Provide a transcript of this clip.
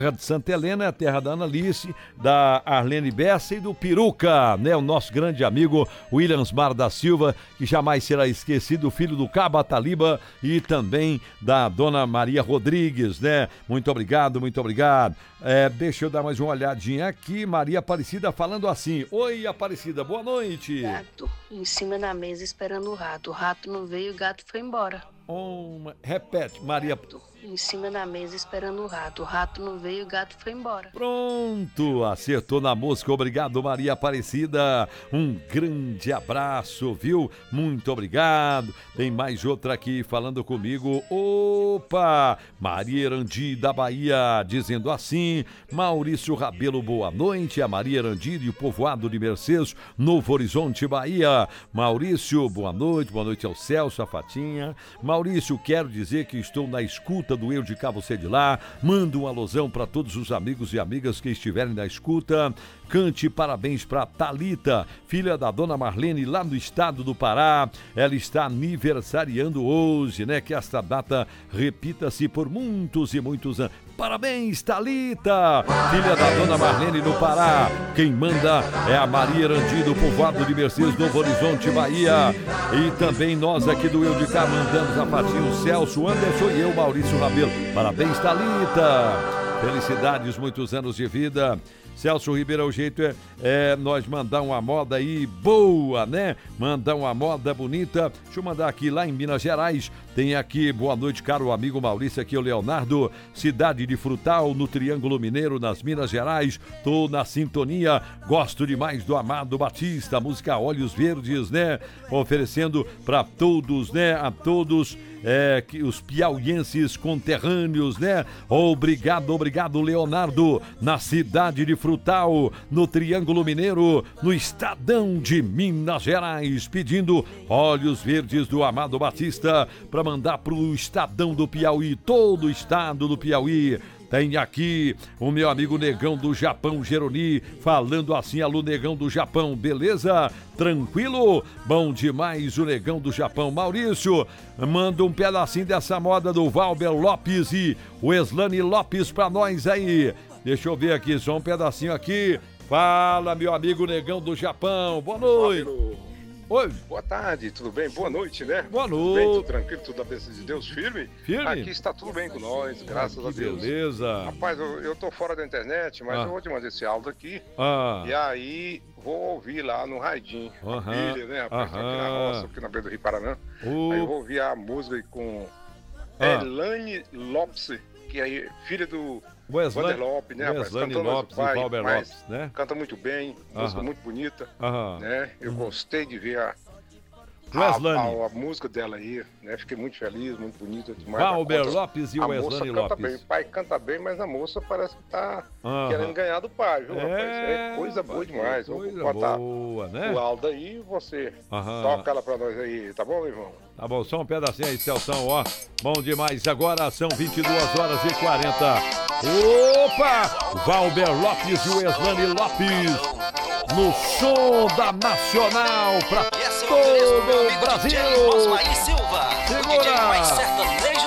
de Santa Helena, a terra da Analice, da Arlene Bessa e do Peruca, né? O nosso grande amigo Williamsmar da Silva, que jamais será esquecido, filho do Caba Taliba e também da dona Maria Rodrigues, né? Muito obrigado, muito obrigado. Deixa eu dar mais uma olhadinha aqui, Maria Aparecida falando assim: oi, Aparecida, boa noite. Gato em cima da mesa esperando o rato não veio, o gato foi embora. Repete, Maria. Em cima da mesa esperando o rato não veio, o gato foi embora. Pronto, acertou na música, obrigado Maria Aparecida, um grande abraço, viu? Muito obrigado. Tem mais outra aqui falando comigo, opa, Maria Erandi da Bahia, dizendo assim: Maurício Rabelo, boa noite, a Maria Erandi e o povoado de Mercedes, Novo Horizonte, Bahia. Maurício, boa noite ao Celso, a Fatinha. Maurício, quero dizer que estou na escuta do Eu de Cá, Você de Lá. Mando um alusão para todos os amigos e amigas que estiverem na escuta. Cante parabéns para Thalita, filha da dona Marlene, lá no estado do Pará. Ela está aniversariando hoje, né? Que esta data repita-se por muitos e muitos anos. Parabéns, Thalita, filha da dona Marlene no Pará. Quem manda é a Maria Erandi do povoado de Mercedes, Novo Horizonte, Bahia. E também nós aqui do Eu de Cá mandamos a Patinho, Celso, Anderson e eu, Maurício Rabelo. Parabéns, Thalita. Felicidades, muitos anos de vida. Celso Ribeiro, o jeito é nós mandar uma moda aí boa, né? Mandar uma moda bonita. Deixa eu mandar aqui lá em Minas Gerais. Tem aqui, boa noite, caro amigo Maurício, aqui é o Leonardo, cidade de Frutal, no Triângulo Mineiro, nas Minas Gerais. Tô na sintonia, gosto demais do Amado Batista, música Olhos Verdes, né? Oferecendo para todos, né? A todos que os piauienses conterrâneos, né? Obrigado, Leonardo, na cidade de Frutal, no Triângulo Mineiro, no Estadão de Minas Gerais, pedindo Olhos Verdes do Amado Batista para mandar pro Estadão do Piauí, todo o estado do Piauí. Tem aqui o meu amigo Negão do Japão, Geroni, falando assim: alô, Negão do Japão, beleza? Tranquilo? Bom demais o Negão do Japão. Maurício, manda um pedacinho dessa moda do Valber Lopes e o Eslane Lopes pra nós aí. Deixa eu ver aqui, só um pedacinho aqui. Fala, meu amigo Negão do Japão, boa noite. Oi. Boa tarde, tudo bem? Boa noite, né? Boa noite. Tudo bem, tudo tranquilo, tudo na bênção de Deus, firme? Firme? Aqui está tudo bem com nós, graças a Deus. Beleza. Rapaz, eu tô fora da internet, mas eu vou te mandar esse áudio aqui. E aí, vou ouvir lá no Radinho. Família, né? Rapaz, aqui na roça, aqui na beira do Rio Paraná. Aí eu vou ouvir a música com Elane Lopes, que é filha do Wander Lopes, né, rapaz? Weslane Lopes e Valber Lopes, né? Canta muito bem, música muito bonita, né? Eu gostei de ver a música dela aí, né? Fiquei muito feliz, muito bonita demais. Valber Lopes e o Weslane Lopes. Bem. O pai canta bem, mas a moça parece que tá querendo ganhar do pai, viu, rapaz? É coisa boa demais. Vou botar boa, né? o áudio aí e você toca ela pra nós aí, tá bom, meu irmão? Tá bom, só um pedacinho aí, Celção, ó. Bom demais. Agora são 22h40. Opa! Valber Lopes e o Eslane Lopes no som da Nacional pra todo o Brasil. Silva, segura!